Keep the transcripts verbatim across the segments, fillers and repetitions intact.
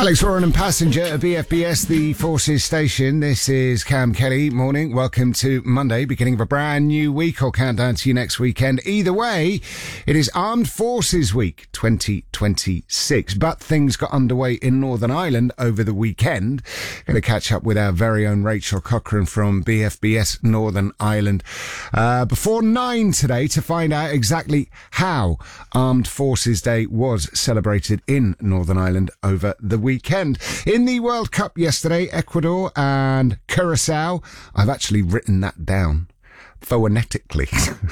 Alex Warren and Passenger at B F B S, the Forces Station. This is Cam Kelly. Morning. Welcome to Monday, beginning of a brand new week or countdown to your next weekend. Either way, it is Armed Forces Week twenty twenty-six. But things got underway in Northern Ireland over the weekend. Going to catch up with our very own Rachel Cochran from B F B S Northern Ireland uh, before nine today to find out exactly how Armed Forces Day was celebrated in Northern Ireland over the weekend. In the World Cup yesterday, Ecuador and Curacao. I've actually written that down phonetically.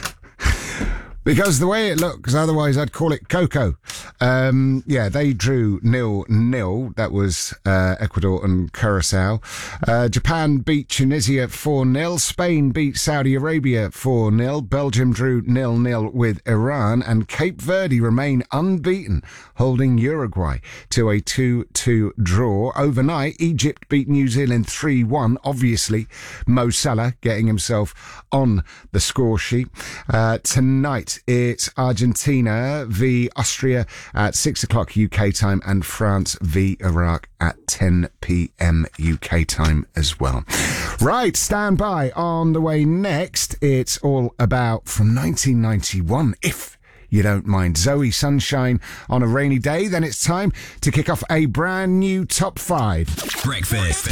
Because the way it looks, otherwise I'd call it Coco. Um, yeah, they drew nil-nil. That was uh, Ecuador and Curacao. Uh, Japan beat Tunisia four nil. Spain beat Saudi Arabia four nil. Belgium drew nil-nil with Iran. And Cape Verde remain unbeaten, holding Uruguay to a two two draw. Overnight, Egypt beat New Zealand three one. Obviously, Mo Salah getting himself on the score sheet. Uh, tonight, it's Argentina v Austria at six o'clock U K time and France v Iraq at ten p.m. U K time as well. Right, stand by. On the way next, it's all about from nineteen ninety-one, if you don't mind. Zoe Sunshine on a rainy day. Then it's time to kick off a brand new top five. Breakfast.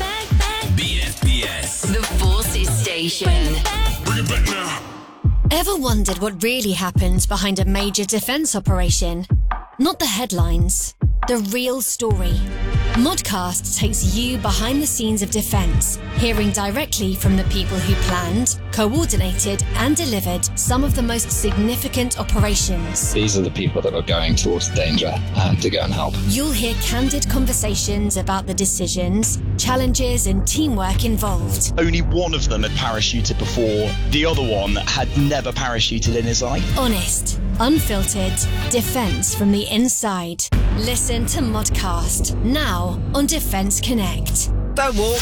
B F B S. The Forces Station. Bring it back now. Ever wondered what really happens behind a major defence operation? Not the headlines, the real story. Modcast takes you behind the scenes of defence, hearing directly from the people who planned, coordinated and delivered some of the most significant operations. These are the people that are going towards danger um, to go and help. You'll hear candid conversations about the decisions, challenges and teamwork involved. Only one of them had parachuted before. The other one had never parachuted in his life. Honest, unfiltered, defence from the inside. Listen to Modcast, now on Defence Connect. Don't walk.